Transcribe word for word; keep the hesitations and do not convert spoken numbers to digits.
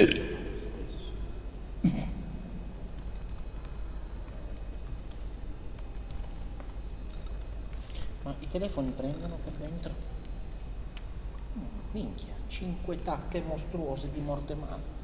Ma i telefoni prendono per dentro? Minchia, cinque tacche mostruose di morte male.